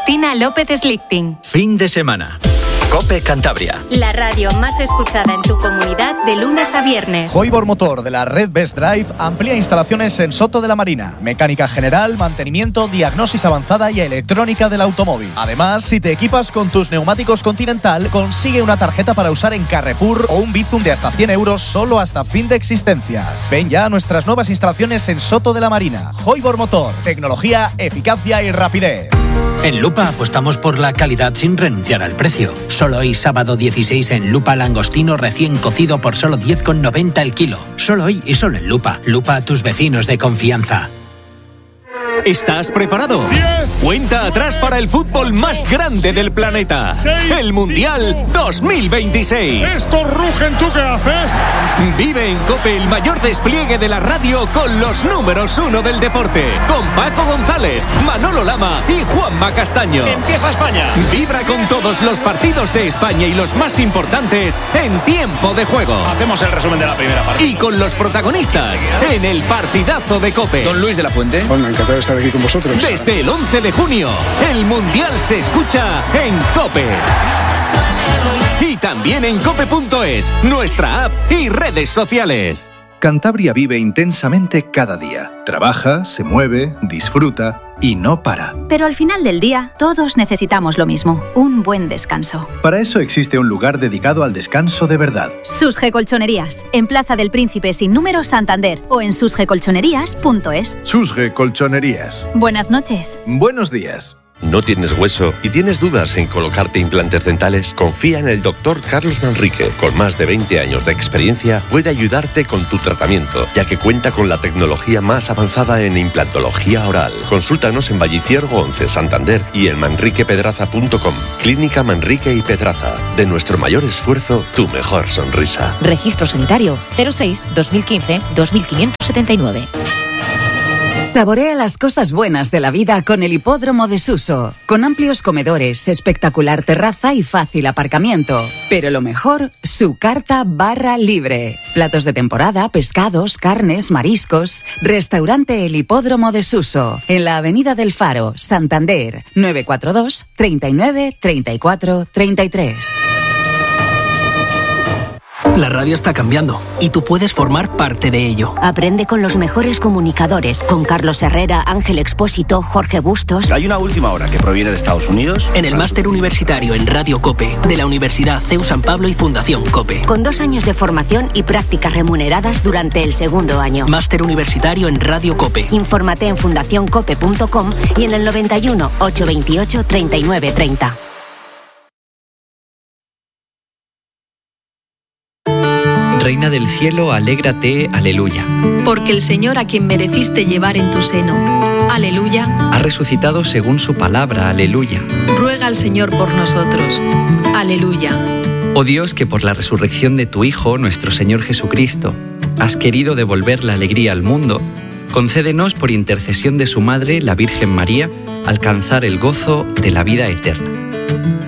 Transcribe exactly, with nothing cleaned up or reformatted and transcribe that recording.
Cristina López Slichting. Fin de semana. COPE Cantabria. La radio más escuchada en tu comunidad de lunes a viernes. Hoibor Motor de la red Best Drive amplía instalaciones en Soto de la Marina. Mecánica general, mantenimiento, diagnosis avanzada y electrónica del automóvil. Además, si te equipas con tus neumáticos Continental, consigue una tarjeta para usar en Carrefour o un Bizum de hasta cien euros solo hasta fin de existencias. Ven ya a nuestras nuevas instalaciones en Soto de la Marina. Hoibor Motor. Tecnología, eficacia y rapidez. En Lupa apostamos por la calidad sin renunciar al precio. Solo hoy, sábado dieciséis, en Lupa, langostino recién cocido por solo diez con noventa el kilo. Solo hoy y solo en Lupa. Lupa, tus vecinos de confianza. ¿Estás preparado? diez, Cuenta atrás para el fútbol más grande del planeta. seis, el Mundial cinco, dos mil veintiséis. Estos rugen, ¿tú qué haces? Vive en COPE el mayor despliegue de la radio con los números uno del deporte. Con Paco González, Manolo Lama y Juanma Castaño. Empieza España. Vibra con todos los partidos de España y los más importantes en tiempo de juego. Hacemos el resumen de la primera parte. Y con los protagonistas en el partidazo de COPE. Don Luis de la Fuente. Bueno, encantado de estar aquí con vosotros. Desde el once de junio, el Mundial se escucha en COPE. Y también en cope punto es, nuestra app y redes sociales. Cantabria vive intensamente cada día. Trabaja, se mueve, disfruta y no para. Pero al final del día, todos necesitamos lo mismo, un buen descanso. Para eso existe un lugar dedicado al descanso de verdad. Susge Colchonerías, en Plaza del Príncipe sin número, Santander, o en susge colchonerías punto es. Susge Colchonerías. Buenas noches. Buenos días. ¿No tienes hueso y tienes dudas en colocarte implantes dentales? Confía en el doctor Carlos Manrique. Con más de veinte años de experiencia, puede ayudarte con tu tratamiento, ya que cuenta con la tecnología más avanzada en implantología oral. Consúltanos en Valliciergo once, Santander, y en manrique pedraza punto com. Clínica Manrique y Pedraza. De nuestro mayor esfuerzo, tu mejor sonrisa. Registro sanitario cero seis dos mil quince dos mil quinientos setenta y nueve. Saborea las cosas buenas de la vida con el Hipódromo de Suso, con amplios comedores, espectacular terraza y fácil aparcamiento. Pero lo mejor, su carta barra libre. Platos de temporada, pescados, carnes, mariscos. Restaurante El Hipódromo de Suso, en la Avenida del Faro, Santander, nueve cuatro dos, treinta y nueve, treinta y cuatro, treinta y tres. La radio está cambiando y tú puedes formar parte de ello. Aprende con los mejores comunicadores, con Carlos Herrera, Ángel Expósito, Jorge Bustos. Hay una última hora que proviene de Estados Unidos. En el máster universitario en Radio COPE de la Universidad C E U San Pablo y Fundación COPE. Con dos años de formación y prácticas remuneradas durante el segundo año. Máster universitario en Radio COPE. Infórmate en fundación cope punto com y en el noventa y uno, ochocientos veintiocho, treinta y nueve treinta. Reina del cielo, alégrate, aleluya. Porque el Señor a quien mereciste llevar en tu seno, aleluya, ha resucitado según su palabra, aleluya. Ruega al Señor por nosotros, aleluya. Oh Dios, que por la resurrección de tu Hijo, nuestro Señor Jesucristo, has querido devolver la alegría al mundo, concédenos por intercesión de su Madre, la Virgen María, alcanzar el gozo de la vida eterna.